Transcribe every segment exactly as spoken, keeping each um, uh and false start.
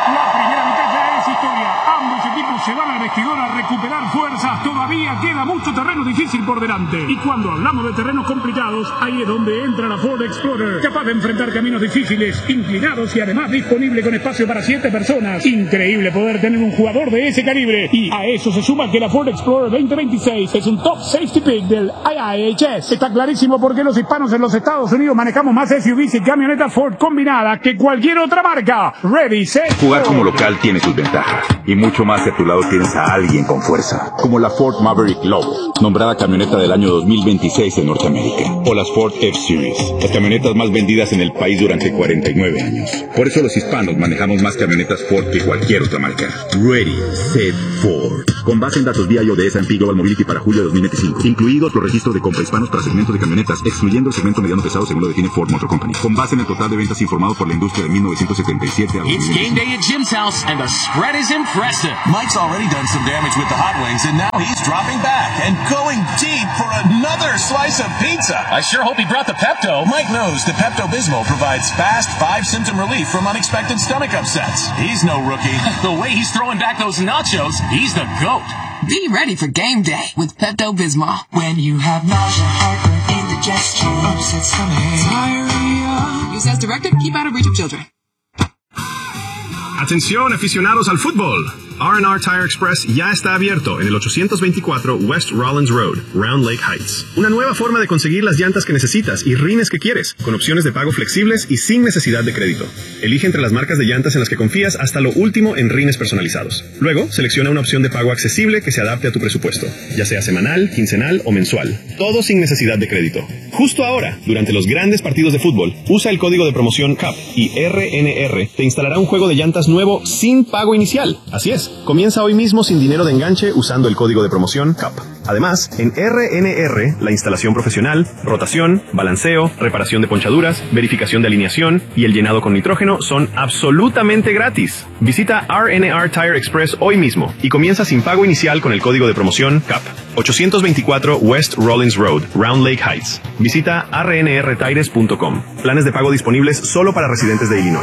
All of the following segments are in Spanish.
La primera mitad ya es historia. Ambos equipos se van al vestidor a recuperar fuerzas. Todavía queda mucho terreno difícil por delante. Y cuando hablamos de terrenos complicados, ahí es donde entra la Ford Explorer. Capaz de enfrentar caminos difíciles, inclinados y además disponible con espacio para siete personas. Increíble poder tener un jugador de ese calibre. Y a eso se suma que la Ford Explorer veinte veintiséis es un top safety pick del I I H S. Está clarísimo por qué los hispanos en los Estados Unidos manejamos más S U Vs y camionetas Ford combinadas que cualquier otra marca. Ready, set, Jugar como local tiene sus ventajas. Y mucho más si a tu lado tienes a alguien con fuerza. Como la Ford Maverick Lobo, nombrada camioneta del año dos mil veintiséis en Norteamérica. O las Ford F-Series, las camionetas más vendidas en el país durante cuarenta y nueve años. Por eso los hispanos manejamos más camionetas Ford que cualquier otra marca. Ready, set, Ford. Con base en datos V I O de S and P Global Mobility para julio de dos mil veinticinco. Incluidos los registros de compra hispanos para segmentos de camionetas, excluyendo el segmento mediano pesado según lo define Ford Motor Company. Con base en el total de ventas informado por la industria de mil novecientos setenta y siete a dos mil veinticinco. It's game day at Jim's house, and the spread is impressive. Mike's already done some damage with the hot wings, and now he's dropping back and going deep for another slice of pizza. I sure hope he brought the Pepto. Mike knows the Pepto-Bismol provides fast, five-symptom relief from unexpected stomach upsets. He's no rookie. The way he's throwing back those nachos, he's the GOAT. Be ready for game day with Pepto-Bismol. When you have nausea, heartburn, indigestion, upset stomach, diarrhea. Use as directed. Keep out of reach of children. Atención, aficionados al fútbol. R and R Tire Express ya está abierto en el ochocientos veinticuatro West Rollins Road, Round Lake Heights. Una nueva forma de conseguir las llantas que necesitas y rines que quieres, con opciones de pago flexibles y sin necesidad de crédito. Elige entre las marcas de llantas en las que confías hasta lo último en rines personalizados. Luego, selecciona una opción de pago accesible que se adapte a tu presupuesto, ya sea semanal, quincenal o mensual. Todo sin necesidad de crédito. Justo ahora, durante los grandes partidos de fútbol, usa el código de promoción C A P y R N R te instalará un juego de llantas nuevo sin pago inicial. Así es. Comienza hoy mismo sin dinero de enganche usando el código de promoción C A P. Además, en R N R, la instalación profesional, rotación, balanceo, reparación de ponchaduras, verificación de alineación y el llenado con nitrógeno son absolutamente gratis. Visita R N R Tire Express hoy mismo y comienza sin pago inicial con el código de promoción C A P. ochocientos veinticuatro West Rollins Road, Round Lake Heights. Visita r n r tires punto com. Planes de pago disponibles solo para residentes de Illinois.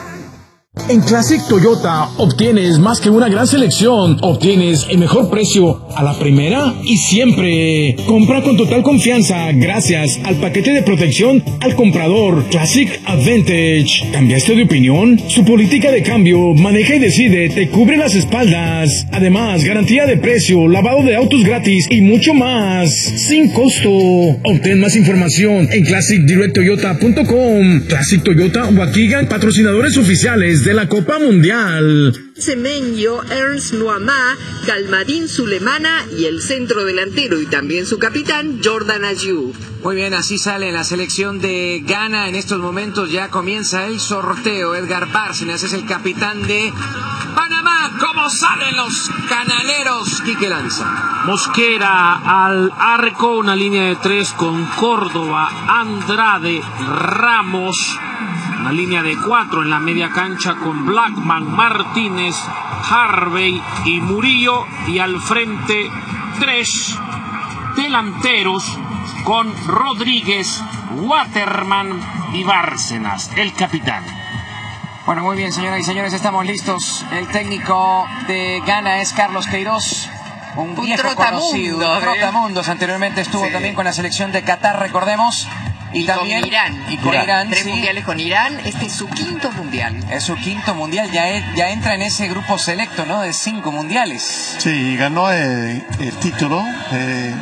En Classic Toyota obtienes más que una gran selección, obtienes el mejor precio a la primera y siempre. Compra con total confianza gracias al paquete de protección al comprador Classic Advantage. ¿Cambiaste de opinión? Su política de cambio, maneja y decide, te cubre las espaldas. Además, garantía de precio, lavado de autos gratis y mucho más, sin costo. Obtén más información en classic direct toyota punto com. Classic Toyota Waukegan, patrocinadores oficiales de la Copa Mundial. Semenyo, Ernst Nuamá, Calmadín Sulemana y el centro delantero y también su capitán Jordan Ayew. Muy bien, así sale la selección de Ghana. En estos momentos ya comienza el sorteo. Edgar Bárcenas es el capitán de Panamá. ¿Cómo salen los canaleros? Quique Lanza. Mosquera al arco, una línea de tres con Córdoba, Andrade, Ramos. Una línea de cuatro en la media cancha con Blackman, Martínez, Harvey y Murillo. Y al frente tres delanteros con Rodríguez, Waterman y Bárcenas, el capitán. Bueno, muy bien, señoras y señores, estamos listos. El técnico de Ghana es Carlos Queiroz, un, un viejo conocido. Trotamundos, anteriormente estuvo sí. también con la selección de Qatar, recordemos. Y, y también, con Irán. Y con Irán. Irán, Tres sí. mundiales con Irán. Este es su quinto mundial. Es su quinto mundial. Ya, es, ya entra en ese grupo selecto, ¿no? De cinco mundiales. Sí, ganó el, el título. Eh,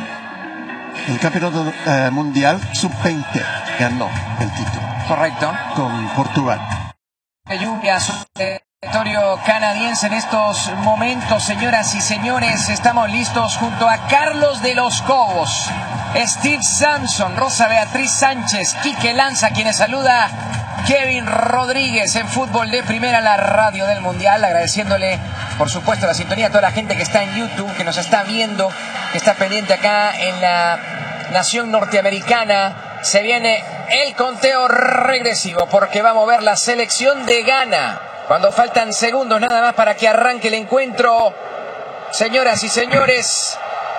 el campeonato eh, mundial sub veinte. Ganó el título. Correcto. Con Portugal. Lluvia sobre el territorio canadiense en estos momentos, señoras y señores. Estamos listos junto a Carlos de los Cobos, Steve Sampson, Rosa Beatriz Sánchez, Quique Lanza, quienes saluda Kevin Rodríguez en Fútbol de Primera, la radio del Mundial, agradeciéndole por supuesto la sintonía a toda la gente que está en YouTube, que nos está viendo, que está pendiente acá en la nación norteamericana. Se viene el conteo regresivo porque va a mover la selección de Ghana cuando faltan segundos nada más para que arranque el encuentro. Señoras y señores,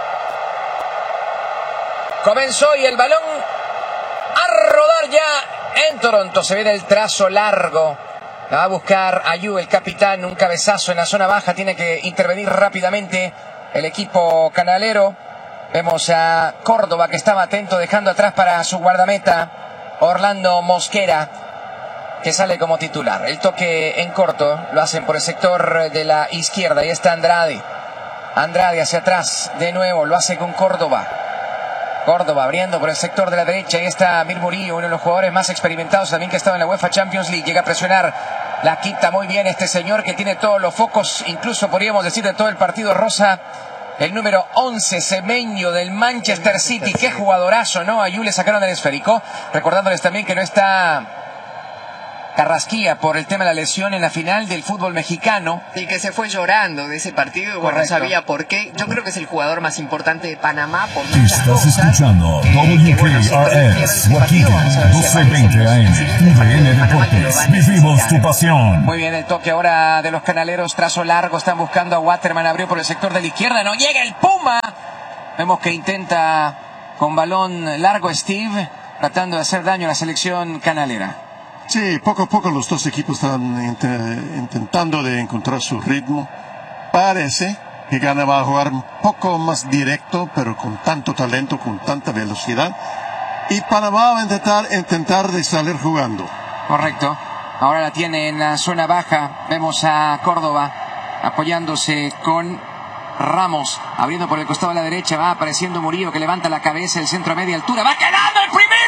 comenzó y el balón a rodar ya en Toronto. Se ve el trazo largo La va a buscar Ayew, el capitán, un cabezazo en la zona baja. Tiene que intervenir rápidamente el equipo canalero. Vemos a Córdoba que estaba atento, dejando atrás para su guardameta Orlando Mosquera, que sale como titular. El toque en corto lo hacen por el sector de la izquierda. Ahí está Andrade. Andrade hacia atrás de nuevo, lo hace con Córdoba. Córdoba abriendo por el sector de la derecha. Ahí está Mir Murillo, uno de los jugadores más experimentados también que ha estado en la UEFA Champions League. Llega a presionar, la quita muy bien este señor que tiene todos los focos, incluso podríamos decir de todo el partido rosa. El número once, Semenyo del Manchester City. Qué jugadorazo, ¿no? A Ayew le sacaron el esférico. Recordándoles también que no está Carrasquilla por el tema de la lesión en la final del fútbol mexicano. Y que se fue llorando de ese partido. Y bueno, no sabía por qué. Yo creo que es el jugador más importante de Panamá por muchas Estás cosas. escuchando W K R S, Waukegan, doce veinte A M, U D N Deportes. Vivimos tu pasión. Muy bien, el toque ahora de los canaleros, trazo largo, están buscando a Waterman, abrió por el sector de la izquierda, no llega el Puma. Vemos que intenta con balón largo Steve, tratando de hacer daño a la selección canalera. Sí, poco a poco los dos equipos están int intentando de encontrar su ritmo. Parece que Ghana va a jugar un poco más directo, pero con tanto talento, con tanta velocidad. Y Panamá va a intentar, intentar de salir jugando. Correcto. Ahora la tiene en la zona baja. Vemos a Córdoba apoyándose con Ramos, abriendo por el costado de la derecha. Va apareciendo Murillo, que levanta la cabeza, el centro a media altura. ¡Va quedando el primero!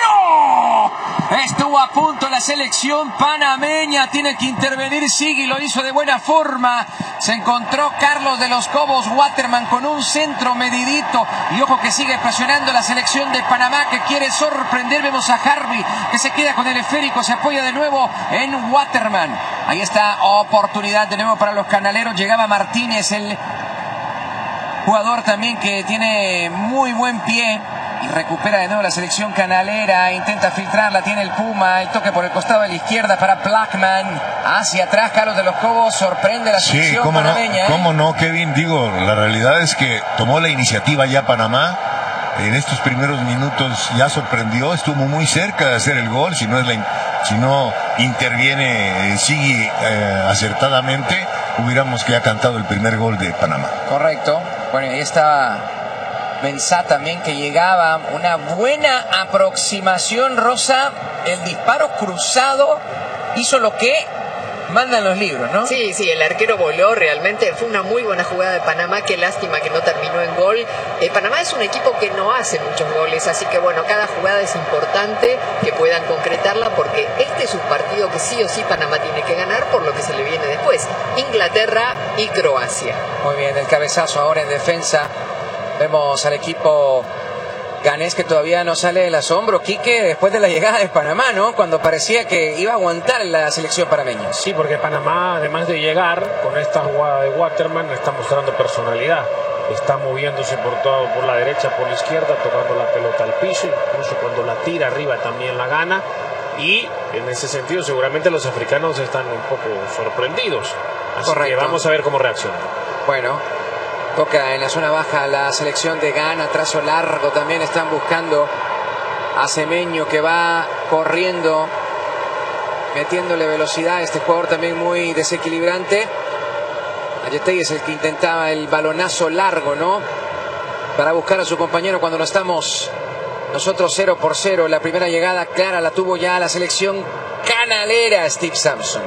Estuvo a punto la selección panameña. Tiene que intervenir Sigui, lo hizo de buena forma. Se encontró Carlos de los Cobos Waterman con un centro medidito. Y ojo que sigue presionando la selección de Panamá, que quiere sorprender. Vemos a Harvey, que se queda con el esférico. Se apoya de nuevo en Waterman. Ahí está, oportunidad de nuevo para los canaleros. Llegaba Martínez, el jugador también que tiene muy buen pie. Y recupera de nuevo la selección canalera. Intenta filtrarla, tiene el Puma. El toque por el costado de la izquierda para Blackman. Hacia atrás, Carlos de los Cobos. Sorprende la selección sí, ¿cómo panameña. No, ¿Cómo no, Kevin? Digo, la realidad es que tomó la iniciativa ya Panamá. En estos primeros minutos ya sorprendió. Estuvo muy cerca de hacer el gol. Si no, es la, si no interviene eh, Sigui eh, acertadamente, hubiéramos que ha cantado el primer gol de Panamá. Correcto. Bueno, ahí está Mensah también, que llegaba. Una buena aproximación, Rosa. El disparo cruzado hizo lo que mandan los libros, ¿no? Sí, sí, el arquero voló. Realmente fue una muy buena jugada de Panamá. Qué lástima que no terminó en gol. Eh, Panamá es un equipo que no hace muchos goles, así que bueno, cada jugada es importante que puedan concretarla, porque este es un partido que sí o sí Panamá tiene que ganar por lo que se le viene después: Inglaterra y Croacia. Muy bien, el cabezazo ahora en defensa. Vemos al equipo ganés que todavía no sale del asombro, Quique, después de la llegada de Panamá, ¿no? Cuando parecía que iba a aguantar la selección panameña. Sí, porque Panamá, además de llegar con esta jugada de Waterman, está mostrando personalidad. Está moviéndose por todo, por la derecha, por la izquierda, tocando la pelota al piso, incluso cuando la tira arriba también la gana. Y en ese sentido seguramente los africanos están un poco sorprendidos. Así Correcto. que vamos a ver cómo reacciona. Bueno, toca en la zona baja la selección de Ghana, trazo largo, también están buscando a Semenyo, que va corriendo, metiéndole velocidad a este jugador también muy desequilibrante. Ayetey es el que intentaba el balonazo largo, ¿no? Para buscar a su compañero cuando no estamos nosotros cero por cero. La primera llegada clara la tuvo ya la selección canalera, Steve Sampson.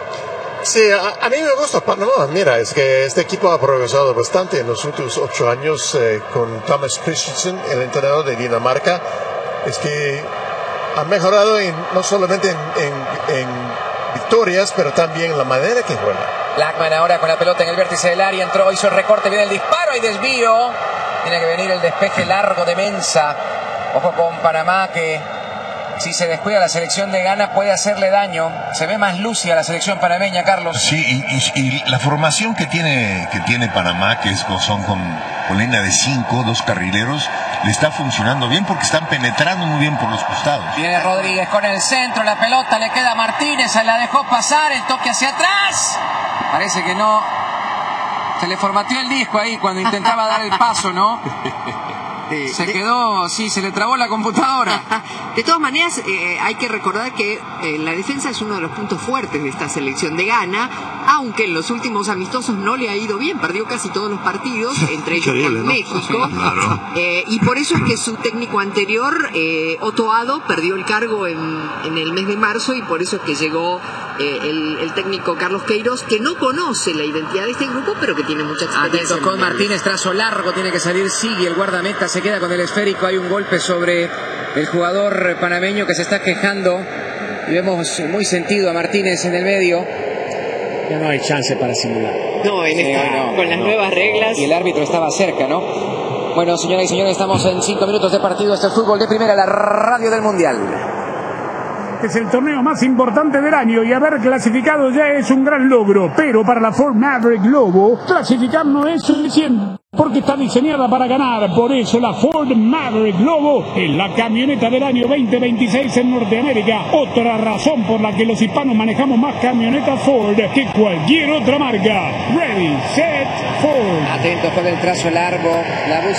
Sí, a, a mí me gusta Panamá. Mira, es que este equipo ha progresado bastante en los últimos ocho años eh, con Thomas Christensen, el entrenador de Dinamarca. Es que ha mejorado en, no solamente en, en, en victorias, pero también en la manera que juega. Blackman ahora con la pelota en el vértice del área, entró, hizo el recorte, viene el disparo y desvío. Tiene que venir el despeje largo de Mensah. Ojo con Panamá, que si se descuida la selección de Ghana puede hacerle daño. Se ve más lúcida la selección panameña, Carlos. Sí, y, y, y la formación que tiene que tiene Panamá, que es, son con, con línea de cinco, dos carrileros, le está funcionando bien porque están penetrando muy bien por los costados. Viene Rodríguez con el centro, la pelota le queda a Martínez, se la dejó pasar, el toque hacia atrás. Parece que no. Se le formateó el disco ahí cuando intentaba dar el paso, ¿no? De, se de... quedó, sí, se le trabó la computadora. De todas maneras, eh, hay que recordar que eh, la defensa es uno de los puntos fuertes de esta selección de Ghana, aunque en los últimos amistosos no le ha ido bien, perdió casi todos los partidos, entre ellos con México, Sí, claro. eh, y por eso es que su técnico anterior, eh, Otto Addo, perdió el cargo en, en el mes de marzo, y por eso es que llegó eh, el, el técnico Carlos Queiroz, que no conoce la identidad de este grupo, pero que tiene mucha experiencia. Atento con Martínez, trazo largo, tiene que salir, sigue el guardameta, se queda con el esférico, hay un golpe sobre el jugador panameño que se está quejando, y vemos muy sentido a Martínez en el medio. Ya no hay chance para simular. No, en esta, Eh, no, con las no. nuevas reglas. Y el árbitro estaba cerca, ¿no? Bueno, señoras y señores, estamos en cinco minutos de partido. Este es Fútbol de Primera, la radio del Mundial. Es el torneo más importante del año y haber clasificado ya es un gran logro, pero para la Ford Maverick Globo, clasificar no es suficiente, porque está diseñada para ganar. Por eso la Ford Maverick Globo es la camioneta del año veinte veintiséis en Norteamérica. Otra razón por la que los hispanos manejamos más camionetas Ford que cualquier otra marca. Ready, set, Ford. Atentos con el trazo largo, la búsqueda.